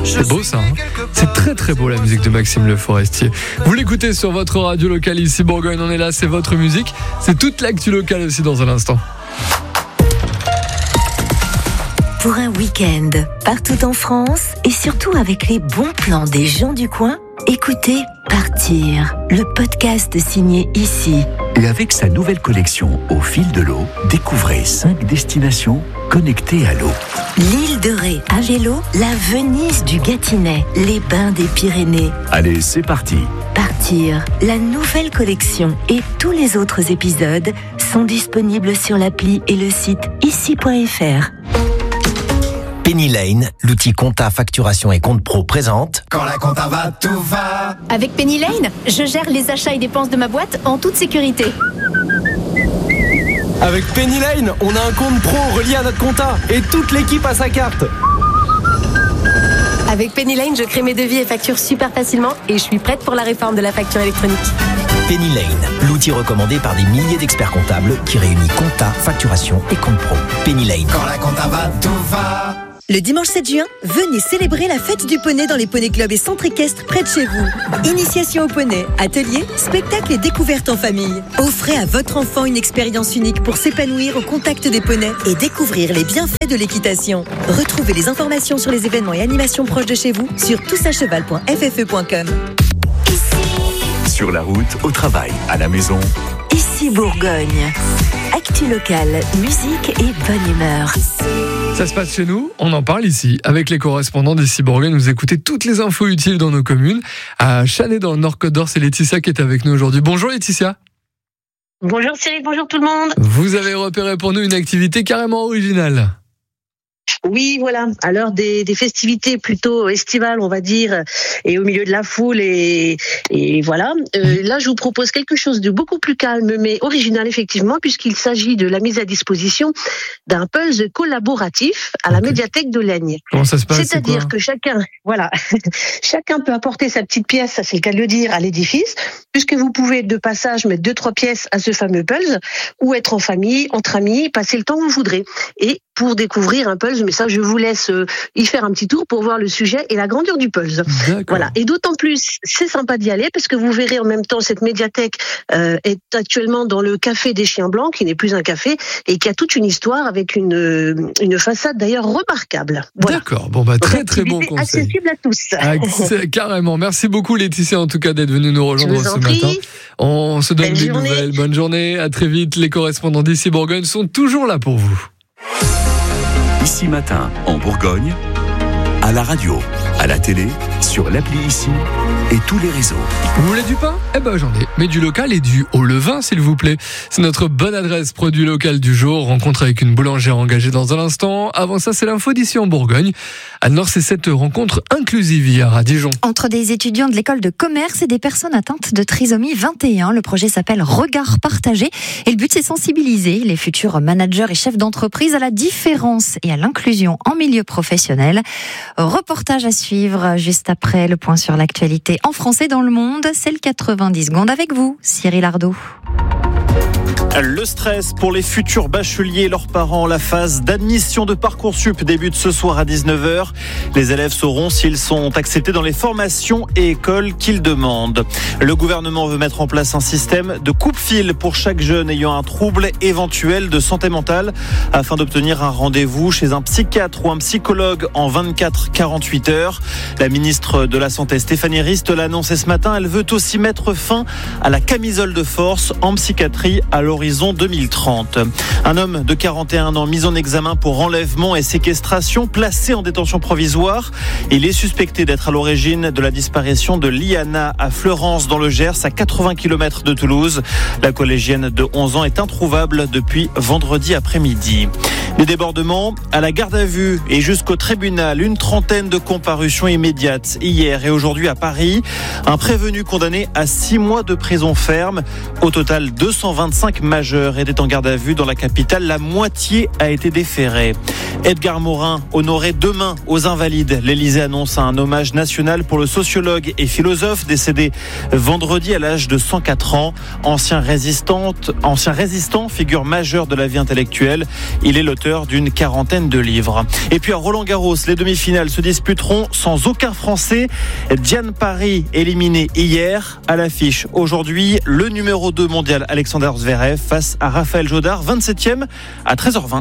C'est beau ça, hein. C'est très très beau la musique de Maxime Le Forestier. Vous l'écoutez sur votre radio locale ici Bourgogne, on est là, c'est votre musique. C'est toute l'actu locale aussi dans un instant. Pour un week-end, partout en France et surtout avec les bons plans des gens du coin, écoutez Partir, le podcast signé Ici. Et avec sa nouvelle collection Au fil de l'eau, découvrez 5 destinations connectées à l'eau. L'île de Ré à vélo, la Venise du Gâtinais, les bains des Pyrénées. Allez, c'est parti. Partir, la nouvelle collection et tous les autres épisodes sont disponibles sur l'appli et le site ici.fr. Penny Lane, l'outil compta, facturation et compte pro présente. Quand la compta va, tout va. Avec Penny Lane, je gère les achats et dépenses de ma boîte en toute sécurité. Avec Penny Lane, on a un compte pro relié à notre compta et toute l'équipe a sa carte. Avec Penny Lane, je crée mes devis et factures super facilement et je suis prête pour la réforme de la facture électronique. Penny Lane, l'outil recommandé par des milliers d'experts comptables qui réunit compta, facturation et compte pro. Penny Lane. Quand la compta va, tout va. Le dimanche 7 juin, venez célébrer la fête du poney dans les poneys clubs et centres équestres près de chez vous. Initiation au poney, ateliers, spectacles et découvertes en famille. Offrez à votre enfant une expérience unique pour s'épanouir au contact des poneys et découvrir les bienfaits de l'équitation. Retrouvez les informations sur les événements et animations proches de chez vous sur toutsacheval.ffe.com. Sur la route, au travail, à la maison. Ici Bourgogne. Actu locale, musique et bonne humeur. Ça se passe chez nous, on en parle ici. Avec les correspondants d'ici Bourgogne, vous écoutez toutes les infos utiles dans nos communes. À Chanay, dans le Nord-Côte d'Or, c'est Laetitia qui est avec nous aujourd'hui. Bonjour Laetitia. Bonjour Cyril, bonjour tout le monde. Vous avez repéré pour nous une activité carrément originale. Oui, voilà. À l'heure des festivités plutôt estivales, on va dire, et au milieu de la foule, et voilà. Là, je vous propose quelque chose de beaucoup plus calme, mais original, effectivement, puisqu'il s'agit de la mise à disposition d'un puzzle collaboratif à la médiathèque de Laigne. Comment ça se passe? C'est-à-dire que chacun peut apporter sa petite pièce, ça c'est le cas de le dire, à l'édifice, puisque vous pouvez de passage mettre 2-3 pièces à ce fameux puzzle, ou être en famille, entre amis, passer le temps que vous voudrez. Et pour découvrir un puzzle, mais ça je vous laisse y faire un petit tour pour voir le sujet et la grandeur du puzzle. Voilà. Et d'autant plus, c'est sympa d'y aller parce que vous verrez en même temps cette médiathèque est actuellement dans le café des Chiens Blancs, qui n'est plus un café et qui a toute une histoire avec une façade d'ailleurs remarquable. Voilà. D'accord. Bon très très bon conseil. Accessible à tous. Carrément. Merci beaucoup Laetitia en tout cas d'être venue nous rejoindre ce matin. On se donne des nouvelles. Bonne journée. À très vite. Les correspondants d'ici Bourgogne sont toujours là pour vous. Ici Matin, en Bourgogne, à la radio, à la télé, sur l'appli Ici et tous les réseaux. Vous voulez du pain? Eh ben j'en ai, mais du local et du haut levain s'il vous plaît. C'est notre bonne adresse produit local du jour. Rencontre avec une boulangère engagée dans un instant. Avant ça, c'est l'info d'ici en Bourgogne. Anne-Laure, c'est cette rencontre inclusive hier à Dijon. Entre des étudiants de l'école de commerce et des personnes atteintes de trisomie 21. Le projet s'appelle Regard partagé et le but c'est sensibiliser les futurs managers et chefs d'entreprise à la différence et à l'inclusion en milieu professionnel. Reportage à suivre juste après le point sur l'actualité en français dans le monde. C'est le 90 secondes avec vous, Cyril Ardo. Le stress pour les futurs bacheliers et leurs parents. La phase d'admission de Parcoursup débute ce soir à 19h. Les élèves sauront s'ils sont acceptés dans les formations et écoles qu'ils demandent. Le gouvernement veut mettre en place un système de coupe-fil pour chaque jeune ayant un trouble éventuel de santé mentale afin d'obtenir un rendez-vous chez un psychiatre ou un psychologue en 24-48 heures. La ministre de la Santé, Stéphanie Rist, l'a annoncé ce matin. Elle veut aussi mettre fin à la camisole de force en psychiatrie à l'horizon 2030. Un homme de 41 ans mis en examen pour enlèvement et séquestration, placé en détention provisoire. Il est suspecté d'être à l'origine de la disparition de Liana à Fleurance dans le Gers, à 80 km de Toulouse. La collégienne de 11 ans est introuvable depuis vendredi après-midi. Les débordements à la garde à vue et jusqu'au tribunal. Une trentaine de comparutions immédiates hier et aujourd'hui à Paris. Un prévenu condamné à 6 mois de prison ferme. Au total, 225 majeurs étaient en garde à vue dans la capitale. La moitié a été déférée. Edgar Morin, honoré demain aux Invalides. L'Élysée annonce un hommage national pour le sociologue et philosophe décédé vendredi à l'âge de 104 ans. Ancien résistant, figure majeure de la vie intellectuelle. Il est l'auteur d'une quarantaine de livres. Et puis à Roland-Garros, les demi-finales se disputeront sans aucun Français. Diane Parry éliminé hier. À l'affiche aujourd'hui, le numéro 2 mondial Alexander Zverev face à Raphaël Jodard, 27e à 13h20.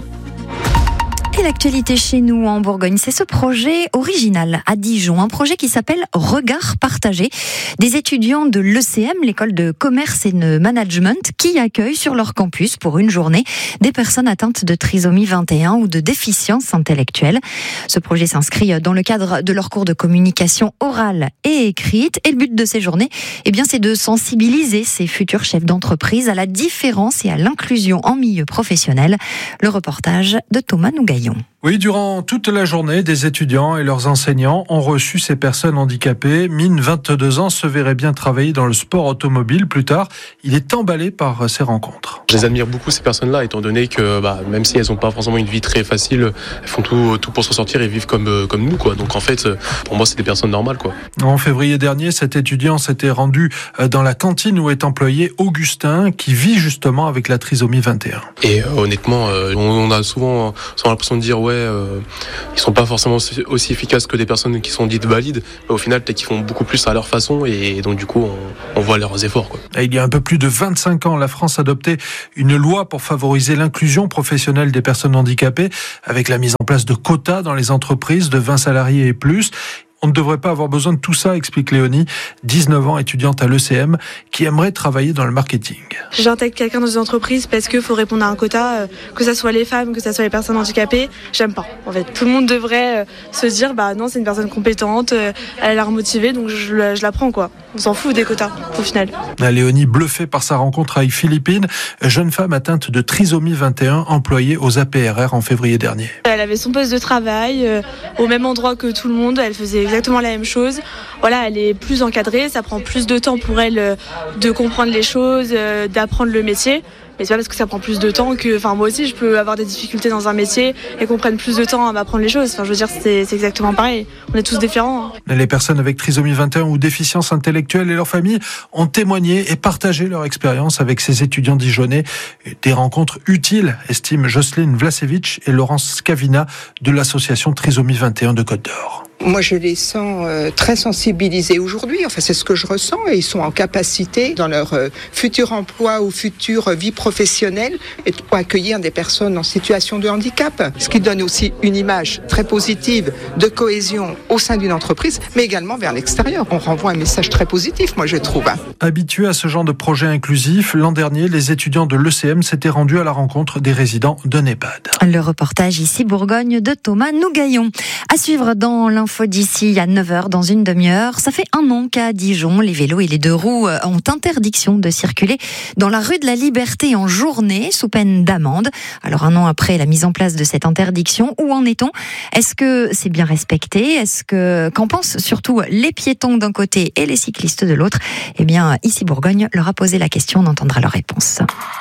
Et l'actualité chez nous en Bourgogne, c'est ce projet original à Dijon, un projet qui s'appelle Regard partagé. Des étudiants de l'ECM, l'école de commerce et de management, qui accueillent sur leur campus pour une journée des personnes atteintes de trisomie 21 ou de déficience intellectuelle. Ce projet s'inscrit dans le cadre de leur cours de communication orale et écrite. Et le but de ces journées, c'est de sensibiliser ces futurs chefs d'entreprise à la différence et à l'inclusion en milieu professionnel. Le reportage de Thomas Nougaillon. Oui, durant toute la journée, des étudiants et leurs enseignants ont reçu ces personnes handicapées. Mine, 22 ans, se verrait bien travailler dans le sport automobile plus tard. Il est emballé par ces rencontres. Je les admire beaucoup, ces personnes-là, étant donné que même si elles n'ont pas forcément une vie très facile, elles font tout pour s'en sortir et vivent comme nous, quoi. Donc en fait, pour moi, c'est des personnes normales, quoi. En février dernier, cet étudiant s'était rendu dans la cantine où est employé Augustin, qui vit justement avec la trisomie 21. Et honnêtement, on a souvent l'impression de dire ils sont pas forcément aussi efficaces que des personnes qui sont dites valides, mais au final peut-être qu'ils font beaucoup plus à leur façon et donc du coup on voit leurs efforts, quoi. Il y a un peu plus de 25 ans, la France adoptait une loi pour favoriser l'inclusion professionnelle des personnes handicapées avec la mise en place de quotas dans les entreprises de 20 salariés et plus. On ne devrait pas avoir besoin de tout ça, explique Léonie, 19 ans, étudiante à l'ECM, qui aimerait travailler dans le marketing. J'intègre quelqu'un dans une entreprise parce qu'il faut répondre à un quota, que ça soit les femmes, que ça soit les personnes handicapées. J'aime pas. En fait, tout le monde devrait se dire, non, c'est une personne compétente, elle a l'air motivée, donc je la prends, quoi. On s'en fout des quotas, au final. Léonie, bluffée par sa rencontre avec Philippine, jeune femme atteinte de trisomie 21, employée aux APRR en février dernier. Elle avait son poste de travail, au même endroit que tout le monde, elle faisait exactement la même chose. Voilà, elle est plus encadrée, ça prend plus de temps pour elle de comprendre les choses, d'apprendre le métier. Mais c'est pas parce que ça prend plus de temps que, moi aussi, je peux avoir des difficultés dans un métier et qu'on prenne plus de temps à m'apprendre les choses. Je veux dire, c'est exactement pareil. On est tous différents. Les personnes avec trisomie 21 ou déficience intellectuelle et leurs familles ont témoigné et partagé leur expérience avec ces étudiants dijonnais. Des rencontres utiles, estiment Jocelyne Vlasevich et Laurence Scavina de l'association Trisomie 21 de Côte d'Or. Moi, je les sens très sensibilisés aujourd'hui. Enfin, c'est ce que je ressens. Et ils sont en capacité, dans leur futur emploi ou future vie professionnelle, et de accueillir des personnes en situation de handicap. Ce qui donne aussi une image très positive de cohésion au sein d'une entreprise, mais également vers l'extérieur. On renvoie un message très positif, moi, je trouve. Habitués à ce genre de projet inclusif, l'an dernier, les étudiants de l'ECM s'étaient rendus à la rencontre des résidents d'un EHPAD. Le reportage ici Bourgogne de Thomas Nougaillon. À suivre dans l'info d'ici à 9h dans une demi-heure. Ça fait un an qu'à Dijon, les vélos et les deux roues ont interdiction de circuler dans la rue de la Liberté en journée sous peine d'amende. Alors un an après la mise en place de cette interdiction, où en est-on ? Est-ce que c'est bien respecté ? Qu'en pensent surtout les piétons d'un côté et les cyclistes de l'autre ? Ici Bourgogne leur a posé la question, on entendra leur réponse.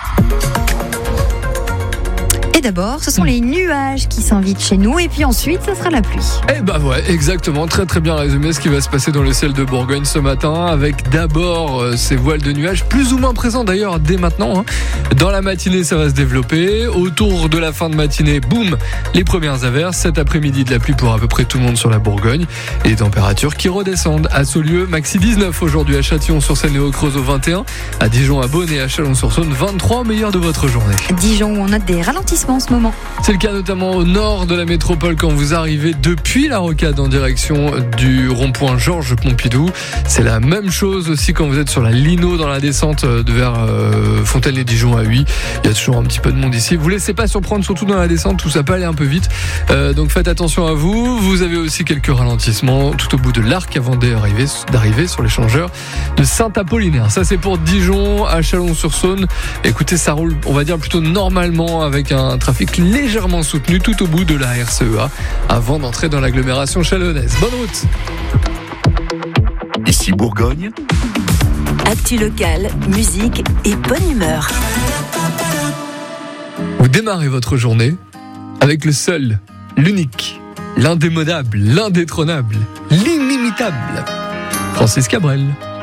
Et d'abord, ce sont les nuages qui s'invitent chez nous et puis ensuite, ça sera la pluie. Exactement, très très bien résumé ce qui va se passer dans le ciel de Bourgogne ce matin avec d'abord ces voiles de nuages plus ou moins présents d'ailleurs dès maintenant. Dans la matinée, ça va se développer. Autour de la fin de matinée, boum, les premières averses. Cet après-midi, de la pluie pour à peu près tout le monde sur la Bourgogne. Et les températures qui redescendent. À Saulieu, maxi 19 aujourd'hui à Châtillon-sur-Seine et au Creusot 21. À Dijon, à Beaune et à Chalon-sur-Saône 23 au meilleur de votre journée. Dijon où on note des ralentissements en ce moment. C'est le cas notamment au nord de la métropole quand vous arrivez depuis la Rocade en direction du rond-point Georges Pompidou. C'est la même chose aussi quand vous êtes sur la Lino dans la descente vers Fontaine-les-Dijon à Huy. Il y a toujours un petit peu de monde ici. Vous laissez pas surprendre, surtout dans la descente où ça peut aller un peu vite. Donc faites attention à vous. Vous avez aussi quelques ralentissements tout au bout de l'arc avant d'arriver sur l'échangeur de Saint-Apollinaire. Ça c'est pour Dijon, à Chalon-sur-Saône. Écoutez, ça roule, on va dire plutôt normalement avec un trafic légèrement soutenu tout au bout de la RCEA avant d'entrer dans l'agglomération chalonnaise. Bonne route. Ici Bourgogne. Actu locale, musique et bonne humeur. Vous démarrez votre journée avec le seul, l'unique, l'indémodable, l'indétrônable, l'inimitable Francis Cabrel.